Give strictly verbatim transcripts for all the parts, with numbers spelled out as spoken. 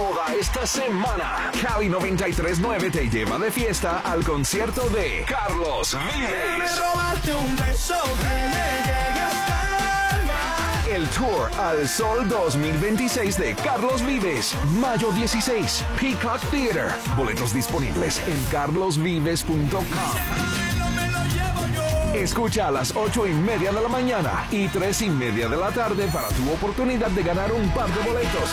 Toda esta semana, Cali noventa y tres punto nueve te lleva de fiesta al concierto de Carlos Vives. El Tour al Sol dos mil veintiséis de Carlos Vives, mayo dieciséis, Peacock Theater. Boletos disponibles en carlos vives punto com. Escucha a las ocho y media de la mañana y tres y media de la tarde para tu oportunidad de ganar un par de boletos.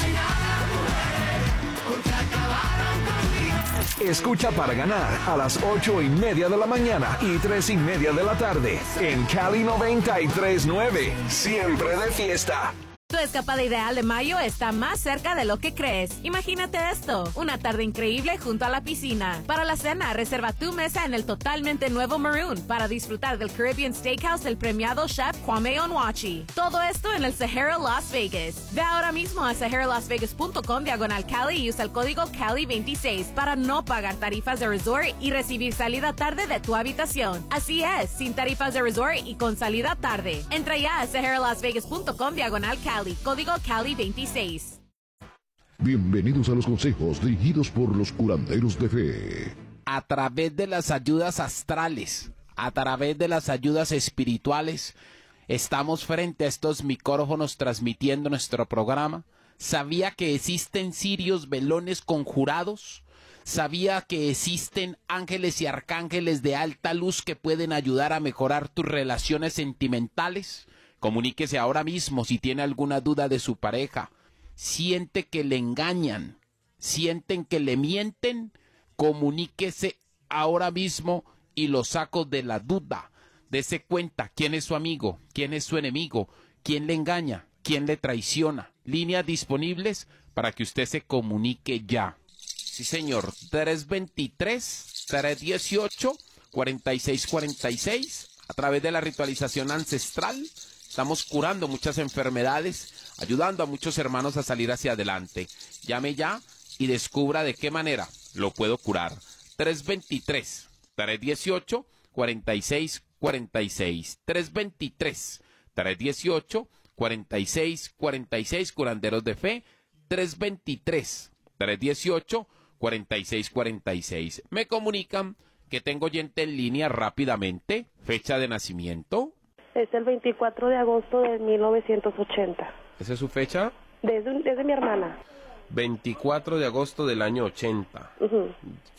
Escucha para ganar a las ocho y media de la mañana y tres y media de la tarde en Cali noventa y tres punto nueve. Siempre de fiesta. Tu escapada ideal de mayo está más cerca de lo que crees. Imagínate esto, una tarde increíble junto a la piscina. Para la cena, reserva tu mesa en el totalmente nuevo Maroon para disfrutar del Caribbean Steakhouse del premiado chef Kwame Onwuachi. Todo esto en el Sahara Las Vegas. Ve ahora mismo a sahara las vegas punto com diagonal Cali y usa el código Cali veintiséis para no pagar tarifas de resort y recibir salida tarde de tu habitación. Así es, sin tarifas de resort y con salida tarde. Entra ya a sahara las vegas punto com diagonal Cali. Código Cali veintiséis. Bienvenidos a los consejos dirigidos por los curanderos de fe. A través de las ayudas astrales, a través de las ayudas espirituales, estamos frente a estos micrófonos transmitiendo nuestro programa. ¿Sabía que existen cirios velones conjurados? ¿Sabía que existen ángeles y arcángeles de alta luz que pueden ayudar a mejorar tus relaciones sentimentales? Comuníquese ahora mismo si tiene alguna duda de su pareja. Siente que le engañan, sienten que le mienten. Comuníquese ahora mismo y lo saco de la duda. Dese cuenta quién es su amigo, quién es su enemigo, quién le engaña, quién le traiciona. Líneas disponibles para que usted se comunique ya. Sí, señor. tres veintitrés, tres dieciocho, cuarenta y seis cuarenta y seis. A través de la ritualización ancestral estamos curando muchas enfermedades, ayudando a muchos hermanos a salir hacia adelante. Llame ya y descubra de qué manera lo puedo curar. tres veintitrés, tres dieciocho, cuarenta y seis cuarenta y seis. tres veintitrés, tres dieciocho, cuarenta y seis cuarenta y seis. Curanderos de Fe. tres veintitrés, tres dieciocho, cuarenta y seis cuarenta y seis. Me comunican que tengo oyente en línea rápidamente. Fecha de nacimiento. Es el veinticuatro de agosto de mil novecientos ochenta. ¿Esa es su fecha? Desde, desde mi hermana. veinticuatro de agosto del año ochenta. Uh-huh.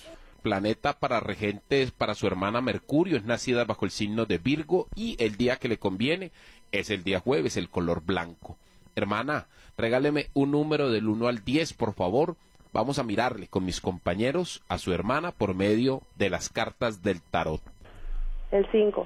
Planeta para regentes para su hermana Mercurio, es nacida bajo el signo de Virgo y el día que le conviene es el día jueves, el color blanco. Hermana, regáleme un número del uno al diez, por favor. Vamos a mirarle con mis compañeros a su hermana por medio de las cartas del tarot. El cinco.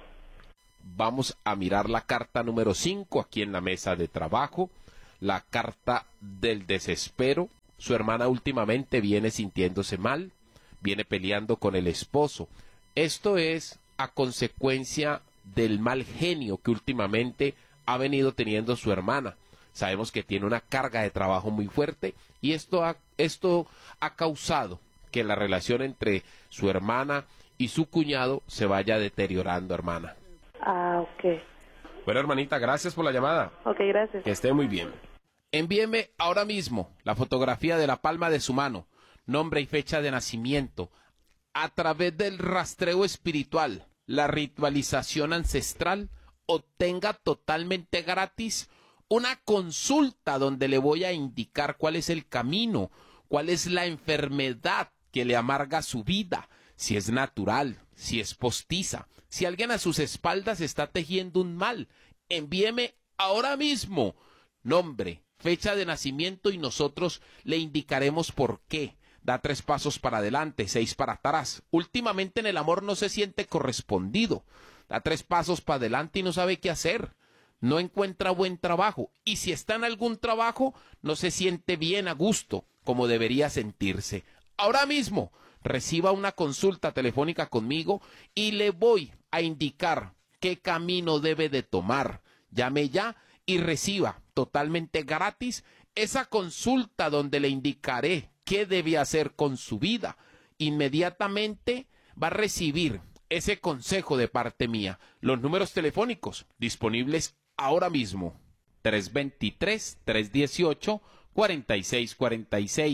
Vamos a mirar la carta número cinco aquí en la mesa de trabajo, la carta del desespero. Su hermana últimamente viene sintiéndose mal, viene peleando con el esposo. Esto es a consecuencia del mal genio que últimamente ha venido teniendo su hermana. Sabemos que tiene una carga de trabajo muy fuerte y esto ha, esto ha causado que la relación entre su hermana y su cuñado se vaya deteriorando, hermana. Ah, ok. Bueno, hermanita, gracias por la llamada. Ok, gracias. Que esté muy bien. Envíeme ahora mismo la fotografía de la palma de su mano, nombre y fecha de nacimiento, a través del rastreo espiritual, la ritualización ancestral. Obtenga totalmente gratis una consulta donde le voy a indicar cuál es el camino, cuál es la enfermedad que le amarga su vida, si es natural, si es postiza, si alguien a sus espaldas está tejiendo un mal. Envíeme ahora mismo nombre, fecha de nacimiento y nosotros le indicaremos por qué. Da tres pasos para adelante, seis para atrás. Últimamente en el amor no se siente correspondido. Da tres pasos para adelante y no sabe qué hacer. No encuentra buen trabajo. Y si está en algún trabajo, no se siente bien a gusto, como debería sentirse. Ahora mismo, reciba una consulta telefónica conmigo y le voy a indicar qué camino debe de tomar. Llame ya y reciba totalmente gratis esa consulta donde le indicaré qué debe hacer con su vida. Inmediatamente va a recibir ese consejo de parte mía. Los números telefónicos disponibles ahora mismo. tres veintitrés, tres dieciocho, cuarenta y seis cuarenta y seis.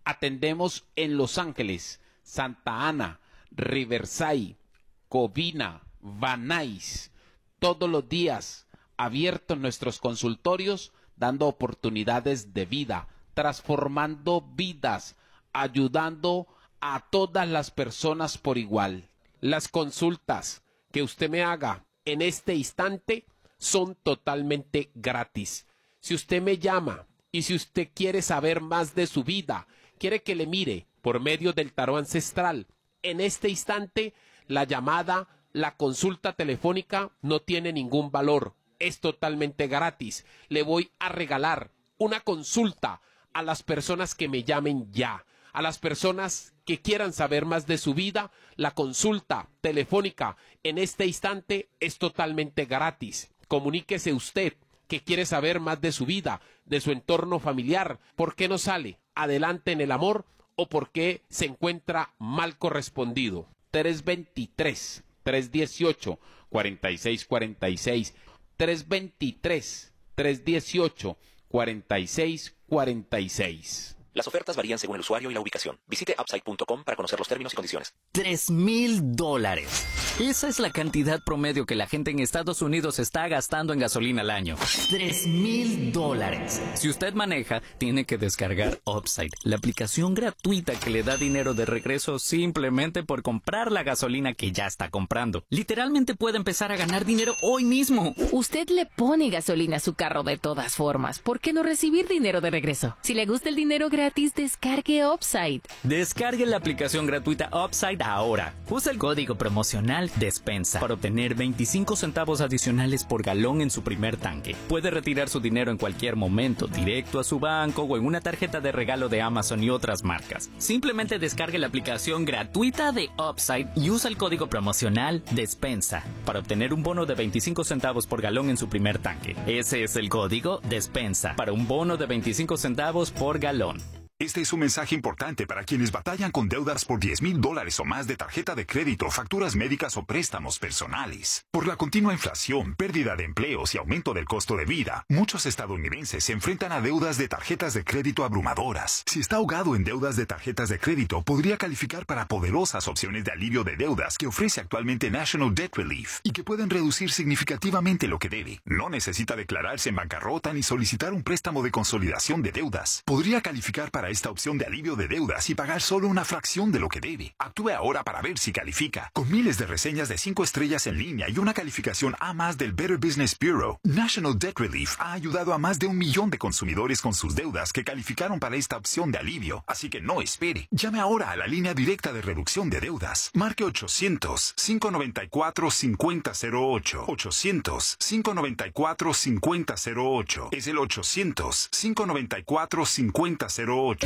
Atendemos en Los Ángeles, Santa Ana, Riverside, Covina, Van Nuys. Todos los días abiertos nuestros consultorios, dando oportunidades de vida, transformando vidas, ayudando a todas las personas por igual. Las consultas que usted me haga en este instante son totalmente gratis. Si usted me llama y si usted quiere saber más de su vida, quiere que le mire por medio del tarot ancestral, en este instante la llamada, la consulta telefónica no tiene ningún valor. Es totalmente gratis. Le voy a regalar una consulta a las personas que me llamen ya. A las personas que quieran saber más de su vida, la consulta telefónica en este instante es totalmente gratis. Comuníquese usted que quiere saber más de su vida, de su entorno familiar, por qué no sale adelante en el amor o por qué se encuentra mal correspondido. tres dos tres, tres uno ocho, cuatro seis cuatro seis, tres dos tres, tres uno ocho, cuatro seis cuatro seis. Las ofertas varían según el usuario y la ubicación. Visite upside punto com para conocer los términos y condiciones. Tres mil dólares. Esa es la cantidad promedio que la gente en Estados Unidos está gastando en gasolina al año. Tres mil dólares. Si usted maneja, tiene que descargar Upside, la aplicación gratuita que le da dinero de regreso simplemente por comprar la gasolina que ya está comprando. Literalmente puede empezar a ganar dinero hoy mismo. Usted le pone gasolina a su carro de todas formas. ¿Por qué no recibir dinero de regreso? Si le gusta el dinero gratis, descargue Upside. Descargue la aplicación gratuita Upside ahora. Usa el código promocional DESPENSA para obtener veinticinco centavos adicionales por galón en su primer tanque. Puede retirar su dinero en cualquier momento, directo a su banco o en una tarjeta de regalo de Amazon y otras marcas. Simplemente descargue la aplicación gratuita de Upside y usa el código promocional DESPENSA para obtener un bono de veinticinco centavos por galón en su primer tanque. Ese es el código DESPENSA para un bono de veinticinco centavos por galón. Este es un mensaje importante para quienes batallan con deudas por diez mil dólares o más de tarjeta de crédito, facturas médicas o préstamos personales. Por la continua inflación, pérdida de empleos y aumento del costo de vida, muchos estadounidenses se enfrentan a deudas de tarjetas de crédito abrumadoras. Si está ahogado en deudas de tarjetas de crédito, podría calificar para poderosas opciones de alivio de deudas que ofrece actualmente National Debt Relief y que pueden reducir significativamente lo que debe. No necesita declararse en bancarrota ni solicitar un préstamo de consolidación de deudas. Podría calificar para esta opción de alivio de deudas y pagar solo una fracción de lo que debe. Actúe ahora para ver si califica. Con miles de reseñas de cinco estrellas en línea y una calificación A más del Better Business Bureau, National Debt Relief ha ayudado a más de un millón de consumidores con sus deudas que calificaron para esta opción de alivio. Así que no espere. Llame ahora a la línea directa de reducción de deudas. Marque ochocientos, cinco noventa y cuatro, cincuenta cero ocho. ochocientos, cinco noventa y cuatro, cincuenta cero ocho. Es el ochocientos, cinco noventa y cuatro, cincuenta cero ocho.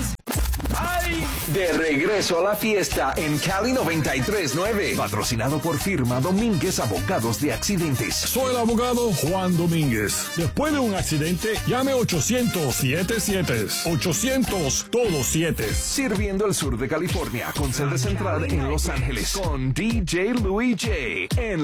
¡Ay! De regreso a la fiesta en Cali noventa y tres punto nueve. Patrocinado por firma Domínguez Abogados de Accidentes. Soy el abogado Juan Domínguez. Después de un accidente, llame ochocientos, siete siete. ochocientos, todos siete. Sirviendo el sur de California con sede central en Los Ángeles. Con D J Louis J. En